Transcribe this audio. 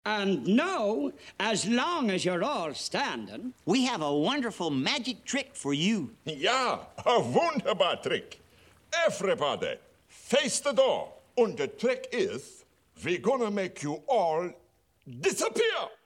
And now, as long as you're all standing... We have a wonderful magic trick for you. Ja, a wunderbar trick. Everybody, face the door. And the trick is, we're gonna make you all disappear.